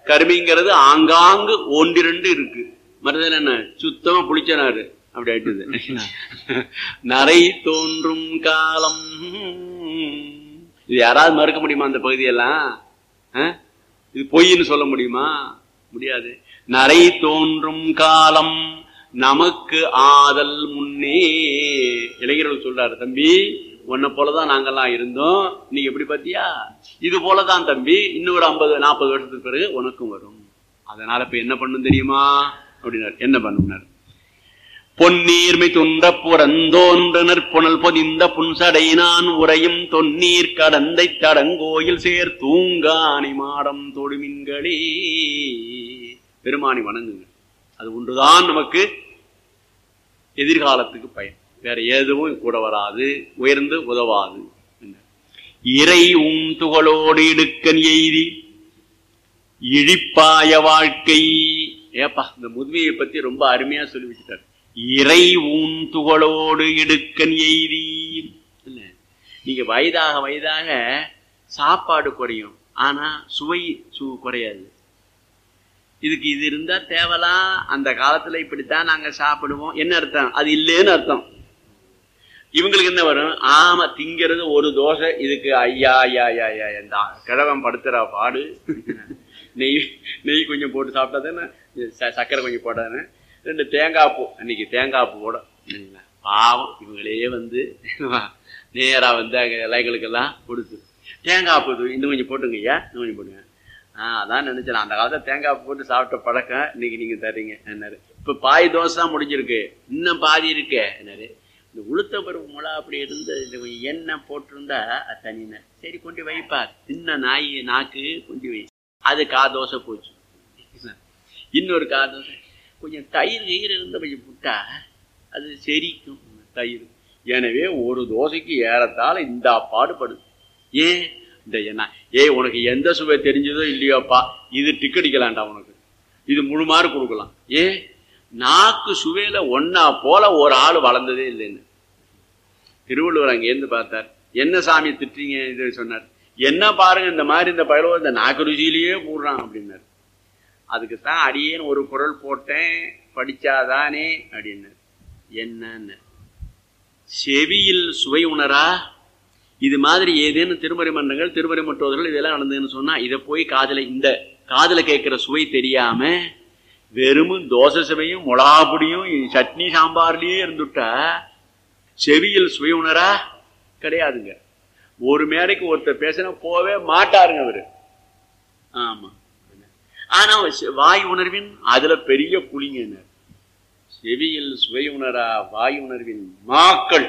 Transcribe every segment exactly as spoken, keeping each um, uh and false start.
கருமிங்கிறது ஆங்காங்கு ஒன்றிரண்டு இருக்கு. மறுதல் என்ன சுத்தமா புளிச்சனாரு அப்படி ஆயிட்டுது. நரை தோன்றும் காலம் இது யாராவது மறுக்க முடியுமா? அந்த பகுதியெல்லாம் இது பொய்ன்னு சொல்ல முடியுமா? முடியாது. நரை தோன்றும் காலம் நமக்கு ஆதல் முன்னே. இளைஞர்கள் சொல்றாரு, தம்பி உன்னை போலதான் நாங்கெல்லாம் இருந்தோம், நீங்க எப்படி பாத்தியா? இது போலதான் தம்பி இன்னொரு ஐம்பது நாற்பது வருஷத்துக்கு பிறகு உனக்கும் வரும். அதனால இப்ப என்ன பண்ணும் தெரியுமா அப்படின்னாரு. என்ன பண்ணுனார்? பொன்னீர்மை துன்ற புறந்தோன்றனர் புனல் பொதிந்த புன்சடை நான் உரையும் தொன்னீர் கடந்தை தடங்கோயில் சேர் தூங்காணி மாடம் தொடுமின்களே. பெருமானி வணங்குங்க, அது ஒன்றுதான் நமக்கு எதிர்காலத்துக்கு பயன். வேற எதுவும் கூட வராது, உயர்ந்து உதவாது. இறை உம் துகளோடு இடுக்கன் எய்தி இழிப்பாய வாழ்க்கை. ஏப்பா இந்த முதுமையை பத்தி ரொம்ப அருமையா சொல்லி வச்சுட்டார். இறை ஊன் துகளோடு இடுக்கன் எய்தி. நீங்க வயதாக வயதாக சாப்பாடு குறையும், ஆனா சுவை சு குறையாது. இதுக்கு இது இருந்தா தேவலாம், அந்த காலத்துல இப்படித்தான் நாங்க சாப்பிடுவோம். என்ன அர்த்தம்? அது இல்லேன்னு அர்த்தம். இவங்களுக்கு என்ன வரும்? ஆமா திங்கிறது ஒரு தோசை, இதுக்கு ஐயா ஐயா ஐயா ஐயா இந்த கிழவன் படுத்துறா பாடு. நெய் நெய் கொஞ்சம் போட்டு சாப்பிட்டா தானே, சர்க்கரை கொஞ்சம் போட்டானே, ரெண்டு தேங்காய் பூ, அன்னைக்கு தேங்காய் பூ போட பாவம். இவங்களே வந்து நேரா வந்து அங்கே இலைகளுக்கெல்லாம் கொடுத்து தேங்காய் பூ இன்னும் கொஞ்சம் போட்டுங்க ஐயா, இன்னும் கொஞ்சம் போட்டுங்க. ஆஹ் அதான் நினைச்சேன், அந்த காலத்துல தேங்காய் பூ போட்டு சாப்பிட்ட பழக்கம் இன்னைக்கு நீங்க தர்றீங்க என்னாரு. இப்ப பாதி தோசை தான் முடிஞ்சிருக்கு, இன்னும் பாதி இருக்கு என்னாரு. இந்த உளுத்த பருப்பு முளை அப்படி இருந்து கொஞ்சம் எண்ணெய் போட்டிருந்தா அது தனின சரி கொண்டு வைப்பா, தின்ன நாய் நாக்கு கொண்டு வை. அது கா தோசை போச்சு. இன்னொரு கா தோசை கொஞ்சம் தயிர் கயிறு இருந்த கொஞ்சம் புட்டா அது செரிக்கும் தயிர். எனவே ஒரு தோசைக்கு ஏறத்தால இந்த பாடுபடுது. ஏன் இந்த என்ன ஏ உனக்கு எந்த சுவை தெரிஞ்சதோ இல்லையோப்பா, இது டிக்கெடிக்கலாம்டா, உனக்கு இது முழு மார்க் கொடுக்கலாம். ஏன் நாக்கு சுவையில ஒன்னா போல ஒரு ஆள் வளர்ந்ததே இல்லைன்னு திருவள்ளுவர் அங்கேருந்து பார்த்தார். என்ன சாமி திட்டுறீங்க இது சொன்னார். என்ன பாருங்க இந்த மாதிரி இந்த பயலோ இந்த நாக்கு ருசியிலேயே போடுறான் அப்படின்னாரு. அதுக்குத்தான் அடியேன்னு ஒரு குரல் போட்டேன், படிச்சாதானே அப்படின்னு. என்னன்னு செவியில் சுவை உணரா இது மாதிரி ஏதேனும் திருமறை மன்றங்கள் திருமறை மற்றவர்கள் இதெல்லாம் நடந்ததுன்னு சொன்னா இதை போய் காதல இந்த காதல கேட்கிற சுவை தெரியாம வெறும் தோசை சுவையும் மிளகாப்பொடியும் சட்னி சாம்பார்லயே இருந்துட்டா செவியில் சுவை உணரா கிடையாதுங்க. ஒரு மேடைக்கு ஒருத்தர் பேசினா போவே மாட்டாருங்க அவரு. ஆமா, ஆனா வாய் உணர்வின் அதுல பெரிய புளிங்க. செவியில் சுவை உணரா வாய் உணர்வின் மாக்கள்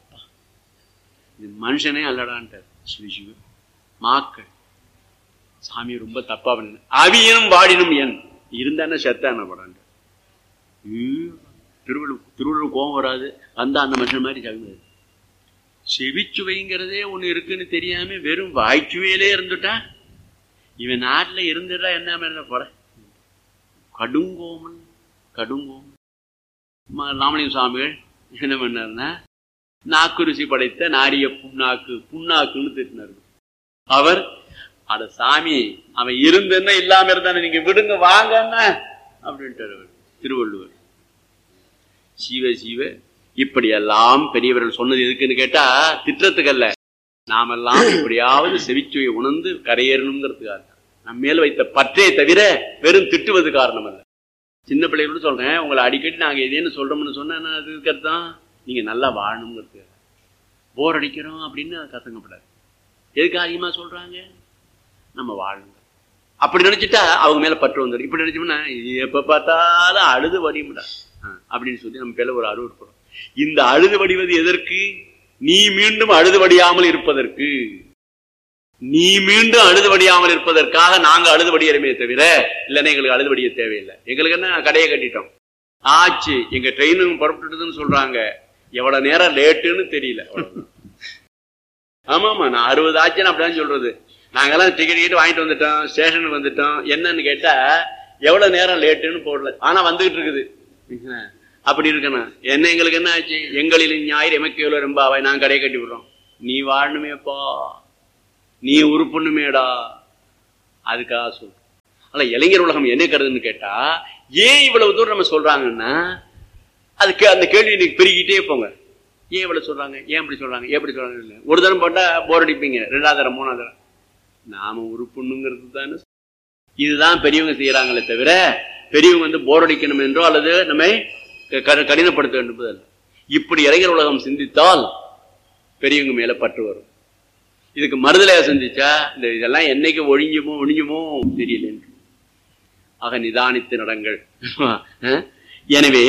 மனுஷனே அல்லடான்ட்டார் சிவ சிவ. மாக்கள் சாமி ரொம்ப தப்பா பண்ண. அவியனும் வாடினும் என் இருந்தான செத்தான படான்ட்டார். திருவள்ளுவர் திருவள்ளுவர் கோபம் வராது, வந்தா அந்த மனுஷன் மாதிரி சாமி. செவிச்சுவைங்கிறதே ஒண்ணு இருக்குன்னு தெரியாம வெறும் வாய்ச்சுவையிலே இருந்துட்டா இவன் நாட்டுல இருந்துட்டா என்ன என்ன போற. கடுங்கோமன் கடுங்கோமன் ராமலிங்க சுவாமிகள் என்ன பண்ணாருன்னா நாக்கு ருசி படைத்த நாரிய புண்ணாக்கு புண்ணாக்குன்னு திட்டினார். அவர் அட சாமி அவன் இருந்தன்னா இல்லாம இருந்தானே நீங்க விடுங்க வாங்கன்னா அப்படின்ட்டு அவர் திருவள்ளுவர். சிவ சிவ இப்படியெல்லாம் பெரியவர்கள் சொன்னது எதுக்குன்னு கேட்டா திட்டத்துக்கல்ல, நாமெல்லாம் இப்படியாவது செவிச்சுவை உணர்ந்து கரையேறணுங்கிறதுக்காக நம்ம மேல் வைத்த பற்றே தவிர வெறும் திட்டுவது காரணம் அல்ல. சின்ன பிள்ளைகளோட சொல்றேன், உங்களை அடிக்கடி நாங்க எதேன்னு சொல்றோம்னு சொன்னா அதுக்கு அர்த்தம் நீங்க நல்லா வாழணுங்கிறது. போர் அடிக்கிறோம் அப்படின்னு கசங்கப்படாது. எதுக்கு அதிகமா சொல்றாங்க? நம்ம வாழணும் அப்படி நினைச்சிட்டா அவங்க மேல பற்று வந்துடும். இப்படி நினைச்சோம்னா எப்ப பார்த்தாலும் அழுது வடிமுடா அப்படின்னு சொல்லி நம்ம பேர்ல ஒரு அருள் போறோம். இந்த அழுது வடிவது எதற்கு? நீ மீண்டும் அழுது வடியாமல் இருப்பதற்கு. நீ மீண்டும் அழுது வடியாமல் இருப்பதற்காக நாங்க அழுது வடியறமே தவிர இல்லைன்னா எங்களுக்கு அழுது வடிய தேவையில்லை. எங்களுக்கு என்ன கடையை கட்டிட்டோம் ஆச்சு, எங்க ட்ரெயினும் புறப்பட்டுதுன்னு சொல்றாங்க, எவ்வளவு நேரம் லேட்டுன்னு தெரியல. ஆமாமா நான் அறுபது ஆச்சுன்னு அப்படிதான் சொல்றது. நாங்கெல்லாம் டிக்கெட் கிட்ட வாங்கிட்டு வந்துட்டோம், ஸ்டேஷனுக்கு வந்துட்டோம், என்னன்னு கேட்டா எவ்வளவு நேரம் லேட்டுன்னு போடல, ஆனா வந்துகிட்டு இருக்குது. அப்படி இருக்கணும். என்ன எங்களுக்கு என்ன ஆச்சு? எங்களில் ஞாயிறு எமக்கு எவ்வளவு ரொம்ப அவை நாங்க கடையை கட்டி விடுறோம். நீ வாழணுமேப்பா, நீ உறுப்புண்ணுமேடா, அதுக்காக சொல். ஆனா இளைஞர் உலகம் என்ன கருதுன்னு கேட்டா, ஏன் இவ்வளவு தூரம் நம்ம சொல்றாங்கன்னா அதுக்கு அந்த கேள்வி நீங்க பெருகிட்டே போங்க. ஏன் இவ்வளவு சொல்றாங்க, ஏன் இப்படி சொல்றாங்க, எப்படி சொல்றாங்க இல்லை. ஒரு தரம் போட்டா போர் அடிப்பீங்க, ரெண்டாவது தரம் மூணாவது தரம். நாம உறுப்புண்ணுங்கிறது தானே இதுதான் பெரியவங்க செய்யறாங்களே தவிர பெரியவங்க வந்து போர் அடிக்கணும் என்றோ அல்லது நம்மை கடினப்படுத்த வேண்டும் அல்ல. இப்படி இளைஞர் உலகம் சிந்தித்தால் பெரியவங்க மேல பற்று வரும். இதுக்கு மறுதலையா சிந்திச்சா இந்த இதெல்லாம் என்னைக்கு ஒழிஞ்சுமோ ஒழிஞ்சுமோ தெரியல என்று. ஆக நிதானித்து நடங்கள். எனவே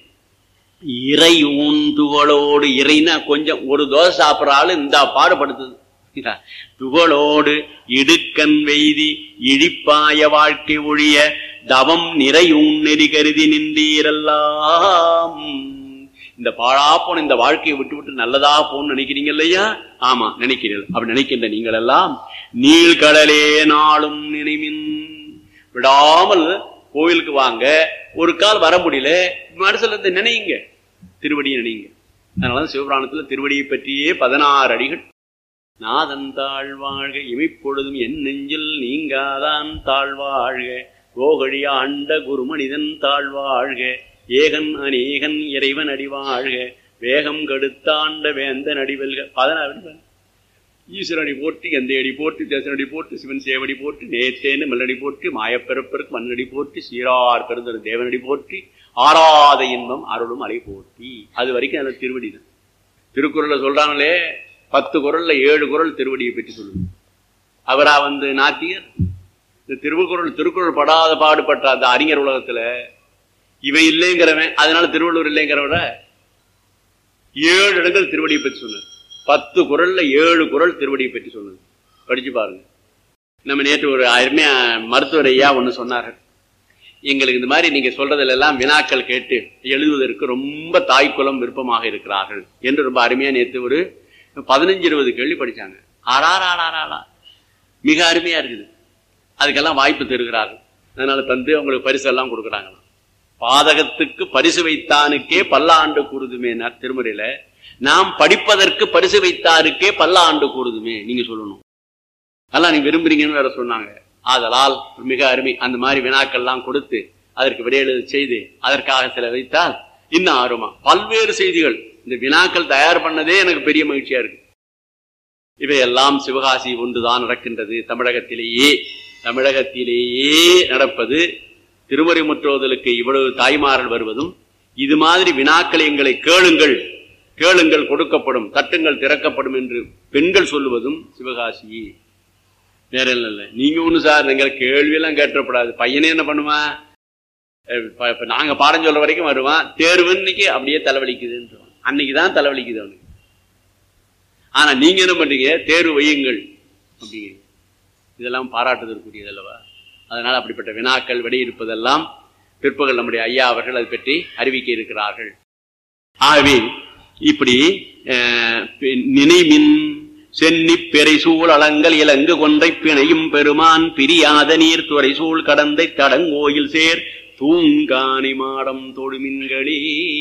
இறை ஊன்துகளோடு, இறைனா கொஞ்சம் ஒரு தோசை சாப்பிட்ற ஆளு இந்த பாடுபடுத்துது. துகளோடு இடுக்கண் வெய்தி இழிப்பாய வாழ்க்கை ஒழிய தவம் நிறையூன் நெறி கருதி நின்றீரெல்லாம். இந்த பாழா போன இந்த வாழ்க்கையை விட்டு விட்டு நல்லதா போன்னு நினைக்கிறீங்க இல்லையா? ஆமா நினைக்கிறீர்கள். அப்படி நினைக்கின்ற நீங்கள் எல்லாம் நீள்கடலே நாளும் நினைமின். விடாமல் கோயிலுக்கு வாங்க, ஒரு கால் வர முடியல, மனசுல இருந்து நினைங்க, திருவடியை நினைங்க. அதனால சிவபுராணத்துல திருவடியை பற்றியே பதினாறு அடிகள். நாதன் தாழ்வாழ்க இமைப்பொழுதும் என் நெஞ்சில் நீங்காதான் தாழ்வாழ்க, கோகழி ஆண்ட குருமனிதன் தாழ்வாழ்க, ஏகன் அநேகன் இறைவன் அடிவாழ்க, வேகம் கடுத்தாண்ட வேந்தன் அடிவெல்க. பதினாறு ஈஸ்வரடி போட்டு, எந்தையடி போட்டு, தேசனடி போட்டு, சிவன் சேவடி போட்டு, நேத்தேன்னு மெல்லடி போட்டு, மாயப்பிறப்பிற்கு மண்ணடி போட்டு, சீரார் பெருந்தொரு தேவனடி போட்டு, ஆறாத இன்பம் அருளும் அலை போட்டி. அது வரைக்கும் அந்த திருவடி தான். திருக்குறளை சொல்றாங்களே, பத்து குறள்ல ஏழு குறள் திருவடியை பற்றி சொல்லுங்க. அவரா வந்து நாத்தியர்? இந்த திருக்குறள் திருக்குறள் படாத பாடுபட்ட அந்த அறிஞர் உலகத்துல இவன் இல்லைங்கிறவன், அதனால திருவள்ளுவர் இல்லைங்கிறவர ஏழு இடங்கள் திருவடியை பற்றி சொன்னார். பத்து குறள்ல ஏழு குறள் திருவடியை பற்றி சொன்னது. படிச்சு பாருங்க. நம்ம நேற்று ஒரு அருமையா மருத்துவர் ஐயா ஒண்ணு சொன்னார்கள். எங்களுக்கு இந்த மாதிரி நீங்க சொல்றதுல எல்லாம் வினாக்கள் கேட்டு எழுதுவதற்கு ரொம்ப தாய்க்குலம் விருப்பமாக இருக்கிறார்கள் என்று ரொம்ப அருமையா நேற்று ஒரு பதினஞ்சு இருபது கேள்வி படிச்சாங்க. ஆறாறாறாரா மிக அருமையா இருக்குது. அதுக்கெல்லாம் வாய்ப்பு தருகிறார்கள். அதனால தந்து அவங்களுக்கு பரிசு எல்லாம் கொடுக்குறாங்களாம். பாதகத்துக்கு பரிசு வைத்தானுக்கே பல்லாண்டு கூறுதுமே திருமுறையில, நாம் படிப்பதற்கு பரிசு வைத்தாருக்கே பல்லாண்டு கூறுதுமே நீங்க சொல்லணும். அதெல்லாம் நீங்க விரும்புறீங்கன்னு வேற சொன்னாங்க. ஆதலால் மிக அருமை. அந்த மாதிரி வினாக்கள்லாம் கொடுத்து அதற்கு விடையெழுத செய்து அதற்காக சில வைத்தால் இன்னும் ஆர்வமா பல்வேறு செய்திகள். இந்த வினாக்கள் தயார் பண்ணதே எனக்கு பெரிய மகிழ்ச்சியா இருக்கு. இவையெல்லாம் சிவகாசி ஒன்றுதான் நடக்கின்றது. தமிழகத்திலேயே தமிழகத்திலேயே நடப்பது. திருமறை முற்றோதலுக்கு இவ்வளவு தாய்மார்கள் வருவதும், இது மாதிரி வினாக்களை எங்களை கேளுங்கள் கேளுங்கள் கொடுக்கப்படும், தட்டுங்கள் திறக்கப்படும் என்று பெண்கள் சொல்லுவதும் சிவகாசி. வேற இல்லை. நீங்க ஒண்ணு சார் எங்க கேள்வியெல்லாம் கேட்டப்படாது. பையனே என்ன பண்ணுவான், நாங்க பாடம் சொல்ற வரைக்கும் வருவான், தேர்வுன்னைக்கு அப்படியே தலைவலிக்குதுன்னு அன்னைக்குதான் தலைவலிக்குது அவனுக்கு. ஆனா நீங்க என்ன பண்றீங்க, தேர்வு வையுங்கள் அப்படிங்கிறீங்க. இதெல்லாம் பாராட்டுதற்குரியது அல்லவா? அதனால அப்படிப்பட்ட வினாக்கள் விடையிருப்பதெல்லாம் பிற்பகல் நம்முடைய ஐயா அவர்கள் அதை பற்றி அறிவிக்க இருக்கிறார்கள். ஆகவே இப்படி நினைமின் சென்னி பெரை சூழ் அலங்கல் இலங்கு கொன்றை பிணையும் பெருமான் பிரியாத நீர் துறை சூழ் கடந்தை தடங்கோயில் சேர் தூங்கானி மாடம் தொழுமின்களே.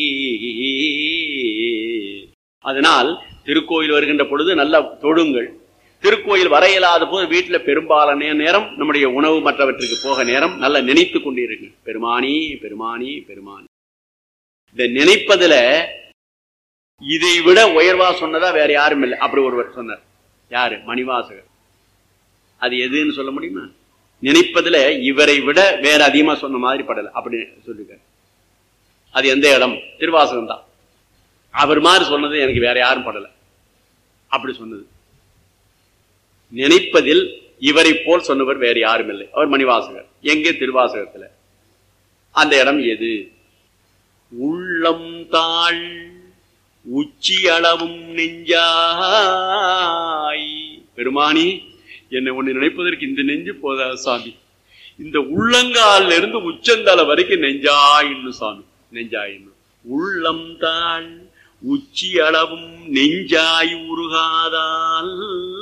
அதனால் திருக்கோயில் வருகின்ற பொழுது நல்லா தொழுங்கள். திருக்கோயில் வர இயலாத போது வீட்டுல பெரும்பாலான நேரம் நம்முடைய உணவு மற்றவற்றுக்கு போக நேரம் நல்லா நினைத்து கொண்டிருக்கு. பெருமானி பெருமானி பெருமானி. இந்த நினைப்பதுல இதை விட உயர்வா சொன்னதா வேற யாரும் இல்லை. அப்படி ஒருவர் சொன்னார். யாரு? மணிவாசகர். அது எதுன்னு சொல்ல முடியுமா? நினைப்பதுல இவரை விட வேற அதிகமா சொன்ன மாதிரி படல அப்படி சொல்லிருக்காரு. அது எந்த இடம்? திருவாசகம் தான். அவர் மாதிரி சொன்னது எனக்கு வேற யாரும் படல. அப்படி சொன்னது. நினைப்பதில் இவரை போல் சொன்னவர் வேறு யாரும் இல்லை. அவர் மணிவாசகர். எங்கே? திருவாசகத்துல. அந்த இடம் எது? உள்ளம் தாழ் உச்சி அளவும் நெஞ்சாய். பெருமானி, என்னை ஒண்ணு நினைப்பதற்கு இந்த நெஞ்சு போதா சாமி, இந்த உள்ளங்கால இருந்து உச்சந்தால வரைக்கும் நெஞ்சாயின்னு சாமி, நெஞ்சாயின்னு. உள்ளம் தாழ் உச்சி அளவும் நெஞ்சாய் உருகாதால்.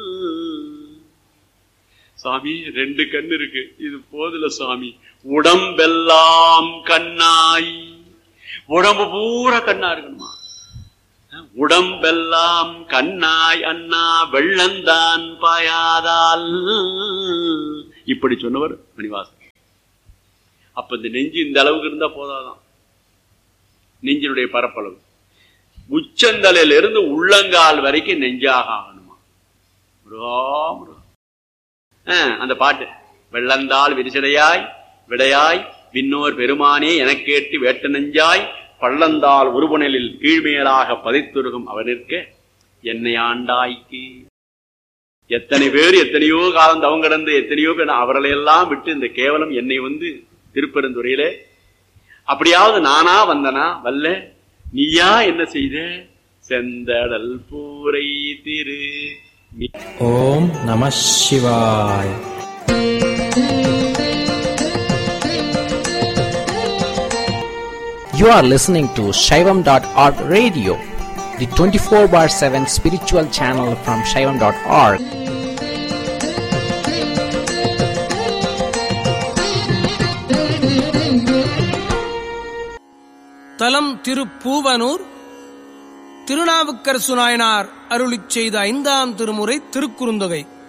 சாமி ரெண்டு கண்ணு இருக்கு, இது போதுல சாமி. உடம்பெல்லாம் கண்ணாய், உடம்பு பூரா கண்ணா இருக்கணுமா? உடம்பெல்லாம் கண்ணாய் அண்ணா வெள்ளந்தான் பாயாதால். இப்படி சொன்னவர் மணிவாசகர். அப்ப இந்த நெஞ்சு இந்த அளவுக்கு இருந்தா போதாதான். நெஞ்சினுடைய பரப்பளவு உச்சந்தலையில இருந்து உள்ளங்கால் வரைக்கும் நெஞ்சாக ஆகணுமா. அந்த பாட்டு வெள்ளந்தாள் விரிசடையாய் விடையாய் விண்ணோர் பெருமானே என கேட்டு வேட்ட நெஞ்சாய் பள்ளந்தாள் உருவனில் கீழ்மேலாக பதித்துருகும் அவனிற்க என்னை ஆண்டாய்க்கு. எத்தனை பேர் எத்தனையோ காலம் தவம் கடந்து எத்தனையோ பேர் அவர்களையெல்லாம் விட்டு இந்த கேவலம் என்னை வந்து திருப்பெருந்துறையில அப்படியாவது நானா வந்தனா வல்ல நீயா என்ன செய்த செந்தடல் பூரை திரு. ஓம் நம சிவாய். You are listening to Shaivam dot org radio, the twenty-four bar seven spiritual channel from Shaivam dot org. தலம் திருப்பூவனூர் திருநாவுக்கரசு நாயனார் அருளிச் செய்த ஐந்தாம் திருமுறை திருக்குறுந்தொகை.